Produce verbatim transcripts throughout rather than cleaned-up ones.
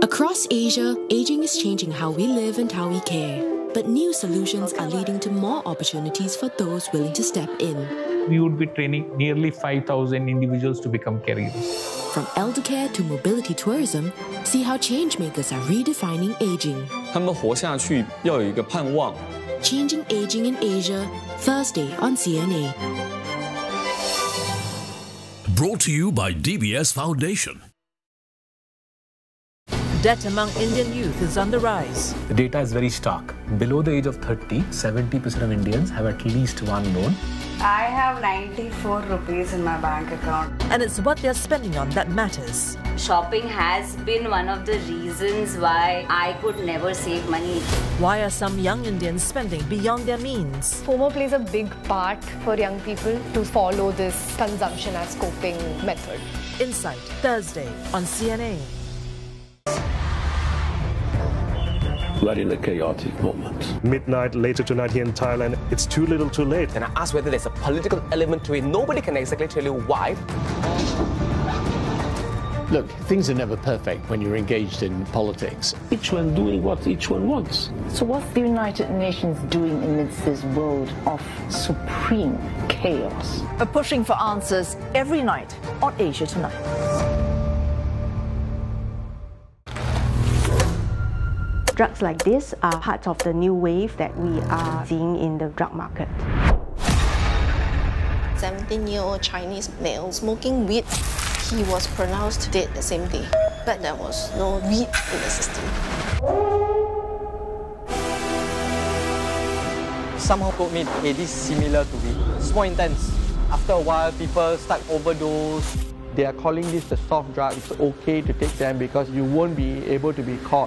Across Asia, aging is changing how we live and how we care. But new solutions are leading to more opportunities for those willing to step in. We would be training nearly five thousand individuals to become caregivers. From elder care to mobility tourism, see how changemakers are redefining aging. 他们活下去要有一个盼望。 Changing Aging in Asia, Thursday on C N A. Brought to you by D B S Foundation. Debt among Indian youth is on the rise. The data is very stark. Below the age of thirty, seventy percent of Indians have at least one loan. I have ninety-four rupees in my bank account. And it's what they're spending on that matters. Shopping has been one of the reasons why I could never save money. Why are some young Indians spending beyond their means? FOMO plays a big part for young people to follow this consumption as coping method. Insight, Thursday on C N A. We're in a chaotic moment. Midnight later tonight here in Thailand, it's too little too late. And I asked whether there's a political element to it. Nobody can exactly tell you why. Look, things are never perfect when you're engaged in politics. Each one doing what each one wants. So what's the United Nations doing amidst this world of supreme chaos? We're pushing for answers every night on Asia Tonight. Drugs like this are part of the new wave that we are seeing in the drug market. seventeen-year-old Chinese male smoking weed. He was pronounced dead the same day, but there was no weed in the system. Somehow told me, hey, this is similar to weed. It's more intense. After a while, people start overdose. They are calling this the soft drug. It's okay to take them because you won't be able to be caught.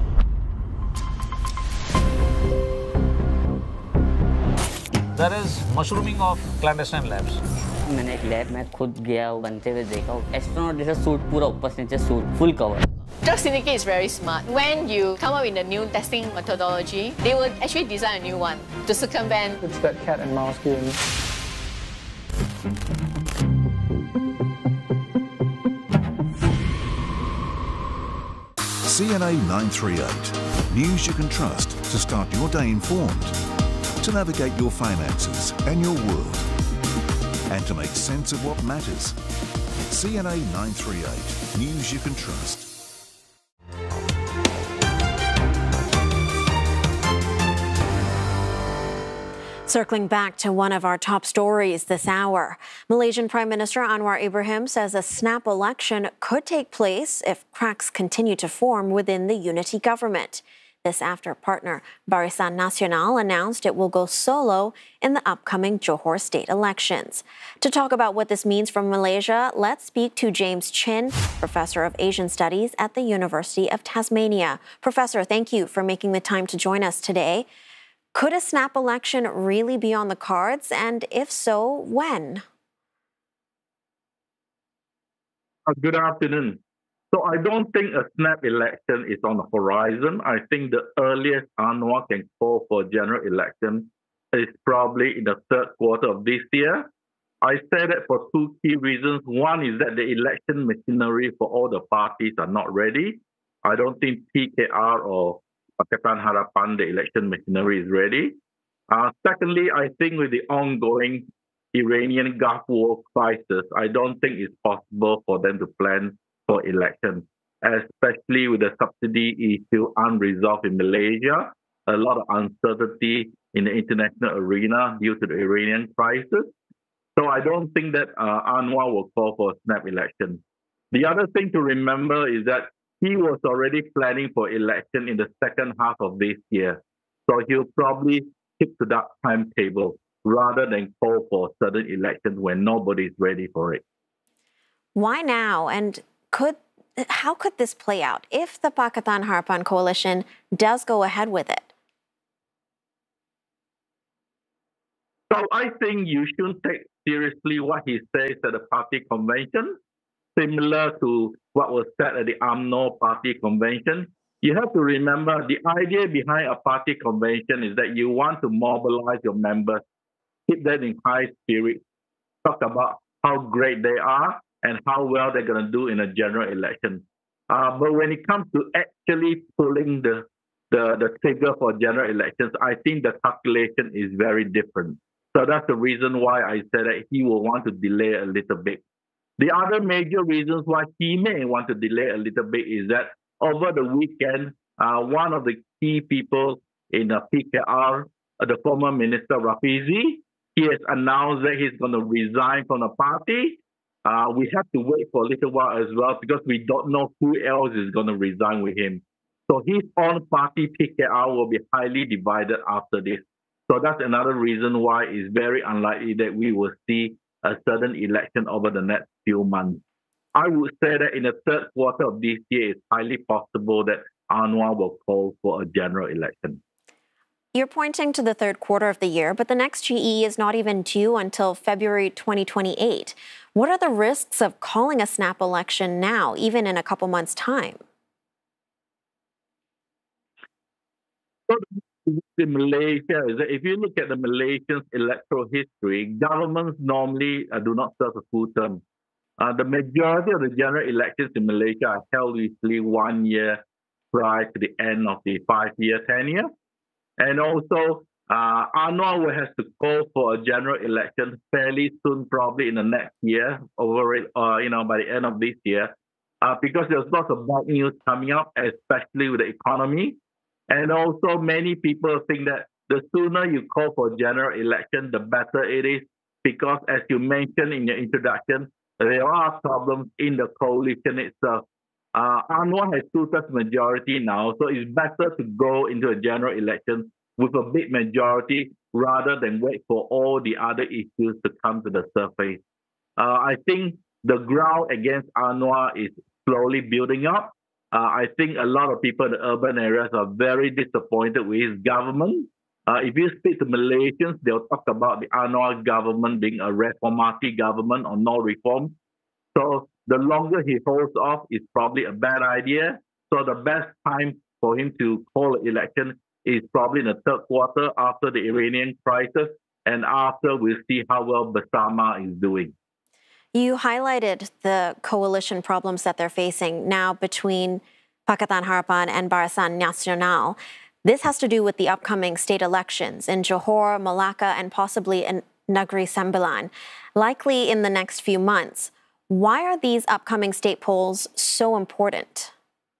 There is mushrooming of clandestine labs. मैंने एक lab में खुद गया बनते हुए देखा astronaut जैसा suit पूरा ऊपर से नीचे suit full cover. Drug syndicate is very smart. When you come up with a new testing methodology, they will actually design a new one to circumvent. It's that cat and mouse game. C N A nine thirty-eight. News you can trust to start your day informed, to navigate your finances and your world, and to make sense of what matters. C N A nine thirty-eight. News you can trust. Circling back to one of our top stories this hour, Malaysian Prime Minister Anwar Ibrahim says a snap election could take place if cracks continue to form within the unity government. This after partner Barisan Nasional announced it will go solo in the upcoming Johor state elections. To talk about what this means for Malaysia, let's speak to James Chin, Professor of Asian Studies at the University of Tasmania. Professor, thank you for making the time to join us today. Could a snap election really be on the cards? And if so, when? Uh, good afternoon. So I don't think a snap election is on the horizon. I think the earliest Anwar can call for a general election is probably in the third quarter of this year. I say that for two key reasons. One is that the election machinery for all the parties are not ready. I don't think P K R or Pakatan Harapan, the election machinery is ready. Uh, secondly, I think with the ongoing Iranian Gulf War crisis, I don't think it's possible for them to plan for elections, especially with the subsidy issue unresolved in Malaysia, a lot of uncertainty in the international arena due to the Iranian crisis. So I don't think that uh, Anwar will call for a snap election. The other thing to remember is that he was already planning for election in the second half of this year. So he'll probably stick to that timetable rather than call for a sudden election when nobody's ready for it. Why now? And could how could this play out if the Pakatan Harapan coalition does go ahead with it? So I think you shouldn't take seriously what he says at the party convention, similar to what was said at the U M N O party convention. You have to remember the idea behind a party convention is that you want to mobilize your members, keep them in high spirits, talk about how great they are and how well they're going to do in a general election. Uh, but when it comes to actually pulling the, the, the trigger for general elections, I think the calculation is very different. So that's the reason why I said that he will want to delay a little bit. The other major reasons why he may want to delay a little bit is that over the weekend, uh, one of the key people in the P K R, uh, the former Minister Rafizi, he has announced that he's going to resign from the party. Uh, we have to wait for a little while as well because we don't know who else is going to resign with him. So his own party, P K R, will be highly divided after this. So that's another reason why it's very unlikely that we will see a sudden election over the next few months. I would say that in the third quarter of this year, it's highly possible that Anwar will call for a general election. You're pointing to the third quarter of the year, but the next G E is not even due until February twenty twenty-eight. What are the risks of calling a snap election now, even in a couple months' time? In Malaysia, is that if you look at the Malaysian electoral history, governments normally uh, do not serve a full term. Uh, the majority of the general elections in Malaysia are held usually one year prior to the end of the five-year tenure. And also, uh, Anwar will have to call for a general election fairly soon, probably in the next year, over it, uh, you know, by the end of this year, uh, because there's lots of bad news coming up, especially with the economy. And also, many people think that the sooner you call for a general election, the better it is, because as you mentioned in your introduction, there are problems in the coalition itself. Uh, Anwar has two-thirds majority now, so it's better to go into a general election with a big majority rather than wait for all the other issues to come to the surface. Uh, I think the ground against Anwar is slowly building up. Uh, I think a lot of people in the urban areas are very disappointed with his government. Uh, if you speak to Malaysians, they'll talk about the Anwar government being a reformati government or no reform. So the longer he holds off is probably a bad idea. So the best time for him to call an election is probably in the third quarter after the Iranian crisis and after we see how well Bersama is doing. You highlighted the coalition problems that they're facing now between Pakatan Harapan and Barisan Nasional. This has to do with the upcoming state elections in Johor, Malacca, and possibly in Negeri Sembilan, likely in the next few months. Why are these upcoming state polls so important?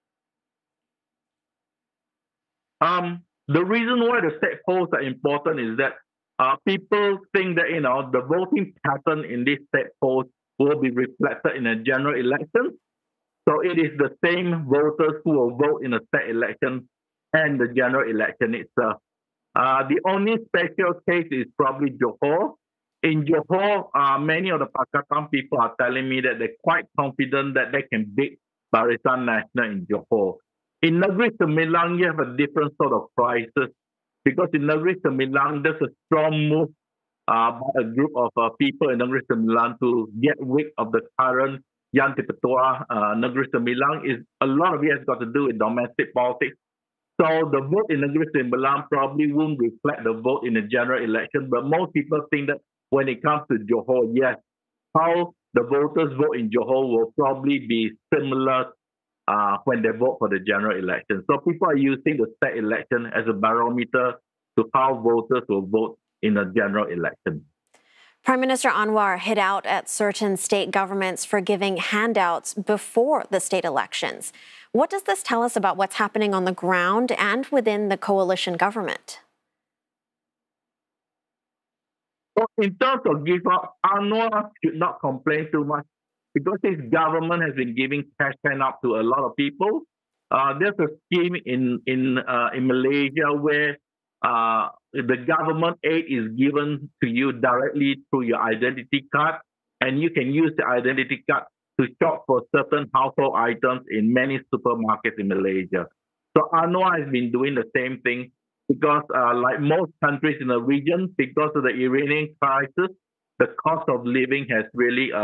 Um, the reason why the state polls are important is that uh, people think that, you know, the voting pattern in these state polls will be reflected in a general election. So it is the same voters who will vote in a state election and the general election itself. Uh, the only special case is probably Johor. In Johor, uh, many of the Pakatan people are telling me that they're quite confident that they can beat Barisan Nasional in Johor. In Negeri Sembilan, you have a different sort of crisis because in Negeri Sembilan, there's a strong move uh, by a group of uh, people in Negeri Sembilan to get rid of the current Yang Di-Pertua uh, Negeri Sembilan. Is a lot of it has got to do with domestic politics. So the vote in Negeri Sembilan probably won't reflect the vote in the general election, but most people think that when it comes to Johor, yes, how the voters vote in Johor will probably be similar uh, when they vote for the general election. So people are using the state election as a barometer to how voters will vote in a general election. Prime Minister Anwar hit out at certain state governments for giving handouts before the state elections. What does this tell us about what's happening on the ground and within the coalition government? So in terms of give up, Anwar should not complain too much because his government has been giving cash handout to a lot of people. Uh, there's a scheme in in uh, in Malaysia where uh, the government aid is given to you directly through your identity card, and you can use the identity card to shop for certain household items in many supermarkets in Malaysia. So Anwar has been doing the same thing because, uh, like most countries in the region, because of the Iranian crisis, the cost of living has really uh,